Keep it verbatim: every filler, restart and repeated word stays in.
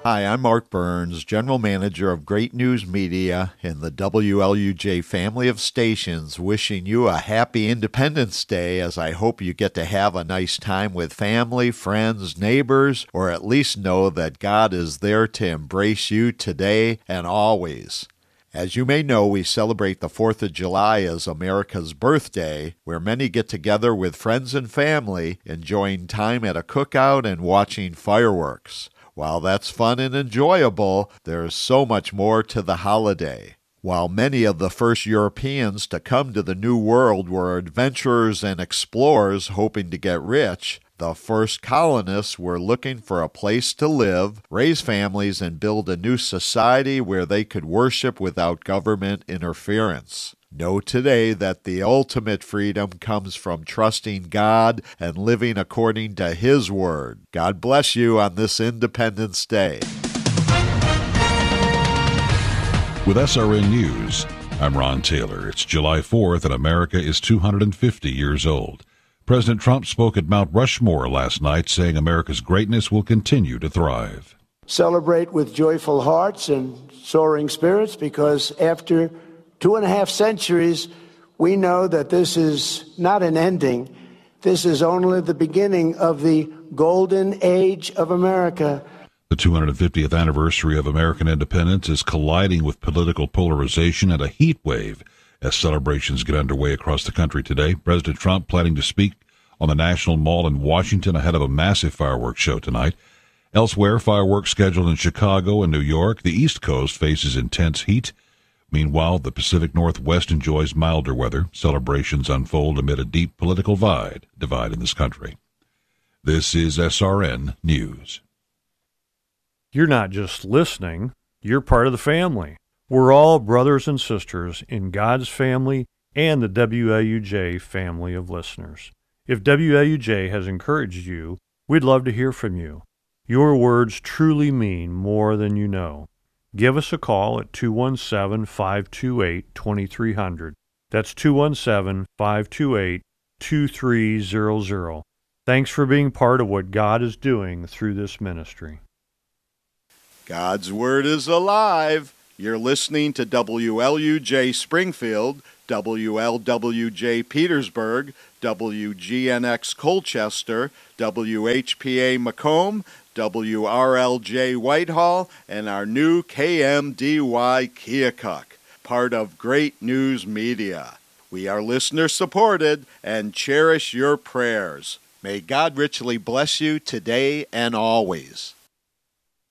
Hi, I'm Mark Burns, General Manager of Great News Media in the W L U J family of stations, wishing you a happy Independence Day, as I hope you get to have a nice time with family, friends, neighbors, or at least know that God is there to embrace you today and always. As you may know, we celebrate the fourth of July as America's birthday, where many get together with friends and family, enjoying time at a cookout and watching fireworks. While that's fun and enjoyable, there's so much more to the holiday. While many of the first Europeans to come to the New World were adventurers and explorers hoping to get rich, the first colonists were looking for a place to live, raise families, and build a new society where they could worship without government interference. Know today that the ultimate freedom comes from trusting God and living according to His Word. God bless you on this Independence Day. With S R N News, I'm Ron Taylor. It's July fourth and America is two hundred fifty years old. President Trump spoke at Mount Rushmore last night, saying America's greatness will continue to thrive. Celebrate with joyful hearts and soaring spirits, because after two and a half centuries, we know that this is not an ending. This is only the beginning of the golden age of America. The two hundred fiftieth anniversary of American independence is colliding with political polarization and a heat wave as celebrations get underway across the country today. President Trump planning to speak on the National Mall in Washington ahead of a massive fireworks show tonight. Elsewhere, fireworks scheduled in Chicago and New York. The East Coast faces intense heat. Meanwhile, the Pacific Northwest enjoys milder weather. Celebrations unfold amid a deep political divide, divide in this country. This is S R N News. You're not just listening, you're part of the family. We're all brothers and sisters in God's family and the W L U J family of listeners. If W L U J has encouraged you, we'd love to hear from you. Your words truly mean more than you know. Give us a call at two one seven, five two eight, two three zero zero. That's two one seven, five two eight, two three zero zero. Thanks for being part of what God is doing through this ministry. God's Word is alive. You're listening to W L U J Springfield, W L W J Petersburg, W G N X Colchester, W H P A Macomb, W R L J Whitehall, and our new K M D Y Keokuk, part of Great News Media. We are listener-supported and cherish your prayers. May God richly bless you today and always.